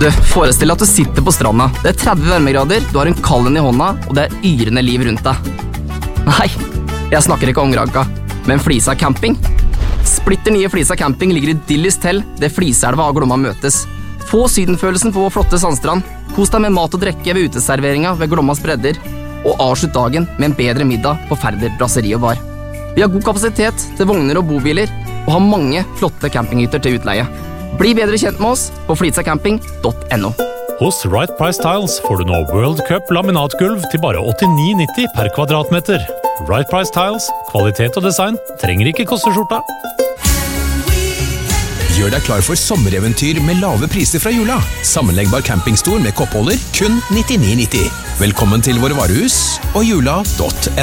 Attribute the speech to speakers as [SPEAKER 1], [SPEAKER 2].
[SPEAKER 1] Du, forestill deg at du sitter på stranda. Det er 30 varmegrader, du har en kallen i hånda, og det er yrende liv rundt deg. Nei, jeg snakker ikke om Granca, men Flisa camping. Splitter nye Flisa camping ligger i Dillis Tell, det Fliselva og Glomma møtes. Få sydenfølelsen på vår flotte sandstrand. Kos deg med mat og drikke ved uteserveringa ved Glommas bredder, og avslutt dagen med en bedre middag på Færder Brasseri og Bar. Vi har god kapasitet til vogner og bobiler, og har mange flotte campinghytter til utleie. Bli bedre kjent med oss på flitsacamping.no.
[SPEAKER 2] Hos Right Price Tiles får du nå World Cup laminatgulv til bare 89,90 per kvadratmeter. Right Price Tiles, kvalitet og design, trenger ikke koste skjorta.
[SPEAKER 3] Gjør deg klar for sommereventyr med lave priser fra jula. Sammenleggbar campingstol med koppholder, kun 99,90. Velkommen til våre varehus og jula.no.